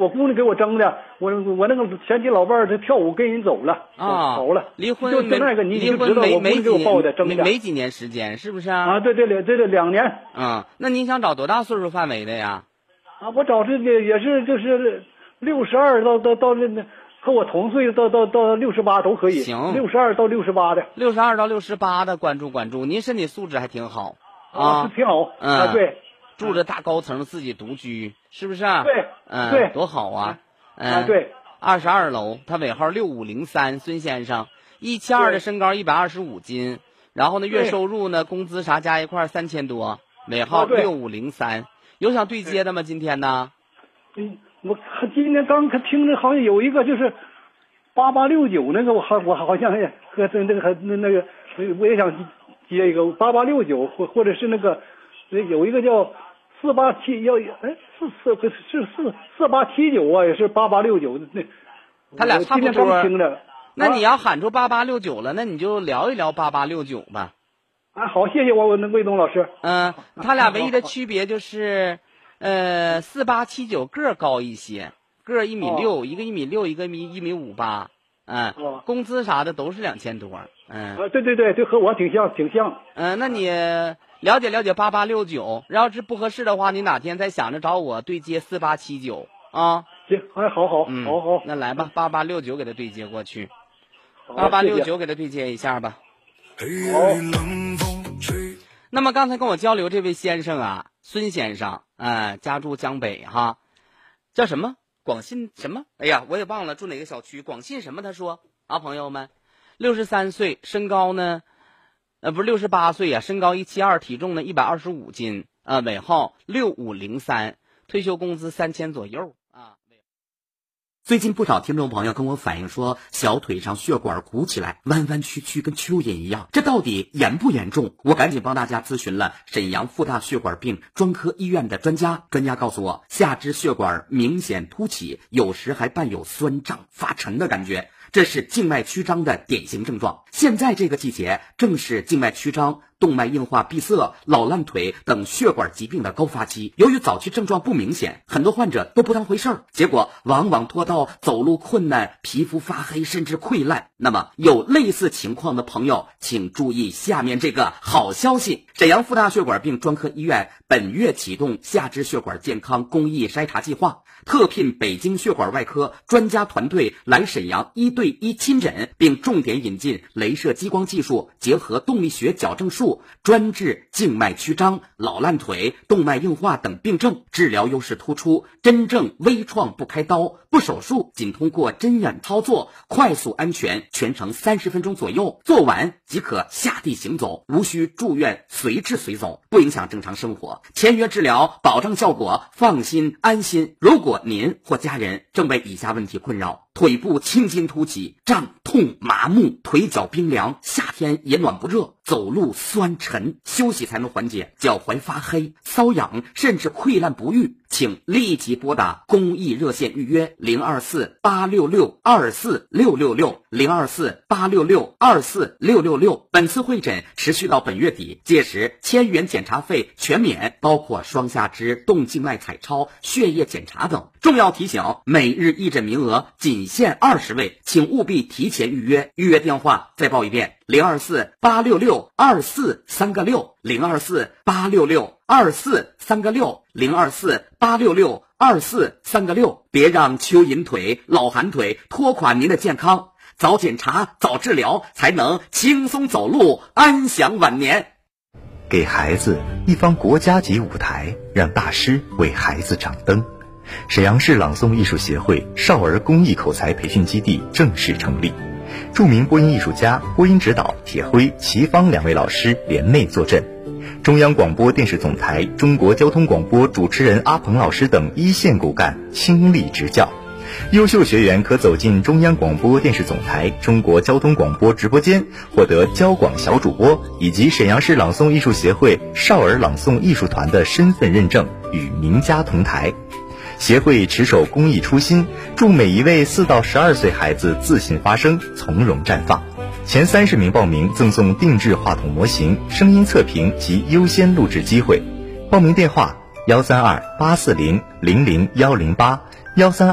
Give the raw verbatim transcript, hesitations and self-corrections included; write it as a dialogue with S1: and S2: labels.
S1: 我姑娘给我争的，我我那个前妻老伴儿他跳舞跟人走了
S2: 啊，
S1: 跑了，
S2: 离婚
S1: 就就那个你
S2: 离婚没没
S1: 给我报的争的，
S2: 没没几年时间，是不是啊？
S1: 啊，对对对对对，两年。
S2: 啊，那您想找多大岁数范围的呀？
S1: 啊，我找这个也是就是六十二到到到那那和我同岁到到到六十八都可以。
S2: 行，
S1: 六十二到六十八的。
S2: 六十二到六十八的关注关注，您身体素质还挺好
S1: 啊，是挺好。
S2: 嗯，
S1: 啊，对。
S2: 住着大高层，自己独居，是不是？
S1: 对，
S2: 嗯，
S1: 对，
S2: 多好啊！嗯，
S1: 啊，对，
S2: 二十二楼，他尾号六五零三，孙先生，一七二的身高，一百二十五斤，然后呢，月收入呢，工资啥加一块三千多，尾号六五零三，有想对接的吗？今天呢？
S1: 嗯，我今天刚听着好像有一个就是八八六九那个，我好我好像和那个还那那个我也想接一个八八六九，或或者是那个有一个叫。四八七要哎四四是四四八七九啊，也是八八六九的那，
S2: 他俩差不多。
S1: 刚听着，
S2: 那你要喊出八八六九了，那你就聊一聊八八六九吧。
S1: 啊，好，谢谢我我那魏东老师。
S2: 嗯，他俩唯一的区别就是，呃，四八七九个儿高一些，个儿一米六、哦，一个一米六，一个米一米五八，嗯，哦、工资啥的都是两千多，嗯。
S1: 啊，对对对，这和我挺像，挺像。
S2: 嗯，那你。了解了解八八六九，要是不合适的话，你哪天再想着找我对接四八七九啊？
S1: 行，哎，好好，
S2: 嗯，
S1: 好好，
S2: 那来吧，八八六九给他对接过去，八八六九给他对接一下吧。
S1: 好。
S2: 那么刚才跟我交流这位先生啊，孙先生，呃，家住江北哈，叫什么？广信什么？哎呀，我也忘了住哪个小区，广信什么？他说啊，朋友们，六十三岁，身高呢？呃，不是六十八岁呀，身高一七二，体重呢一百二十五斤，呃，尾号六五零三，退休工资三千左右啊。
S3: 最近不少听众朋友跟我反映说，小腿上血管鼓起来，弯弯曲曲，跟蚯蚓一样，这到底严不严重？我赶紧帮大家咨询了沈阳复大血管病专科医院的专家，专家告诉我，下肢血管明显凸起，有时还伴有酸胀、发沉的感觉。这是静脉曲张的典型症状。现在这个季节正是静脉曲张、动脉硬化闭塞、老烂腿等血管疾病的高发期。由于早期症状不明显，很多患者都不当回事儿，结果往往拖到走路困难、皮肤发黑甚至溃烂。那么有类似情况的朋友，请注意下面这个好消息：沈阳复大血管病专科医院本月启动下肢血管健康公益筛查计划，特聘北京血管外科专家团队来沈阳一对一亲诊，并重点引进雷射激光技术，结合动力学矫正术，专治静脉曲张、老烂腿、动脉硬化等病症，治疗优势突出，真正微创不开刀、不手术，仅通过针眼操作，快速安全，全程三十分钟左右，做完即可下地行走，无需住院，随治随走，不影响正常生活。签约治疗，保障效果，放心安心。如果您或家人正为以下问题困扰：腿部青筋凸起、胀痛麻木、腿脚冰凉，夏天也暖不热，走路酸沉，休息才能缓解，脚踝发黑、瘙痒甚至溃烂不愈，请立即拨打公益热线预约零二四八六六二四六六六零二四八六六二四六六六。本次会诊持续到本月底，届时千元检查费全免，包括双下肢动静脉彩超、血液检查等。重要提醒，每日义诊名额仅限二十位，请务必提前预约。预约电话再报一遍：零二四八六六二四三个六零二四八六六二四三个六零二四八六六二四三个六。别让蚯蚓腿、老寒腿拖垮您的健康，早检查早治疗，才能轻松走路，安享晚年。
S4: 给孩子一方国家级舞台，让大师为孩子掌灯。沈阳市朗诵艺术协会少儿公益口才培训基地正式成立，著名播音艺术家、播音指导铁辉、齐芳两位老师联袂坐镇，中央广播电视总台中国交通广播主持人阿鹏老师等一线骨干倾力执教，优秀学员可走进中央广播电视总台中国交通广播直播间，获得交广小主播以及沈阳市朗诵艺术协会少儿朗诵艺术团的身份认证，与名家同台。协会持守公益初心，祝每一位四到十二岁孩子自信发声，从容绽放。前三十名报名赠送定制话筒模型、声音测评及优先录制机会。报名电话：幺三二八四零零零幺零八幺三。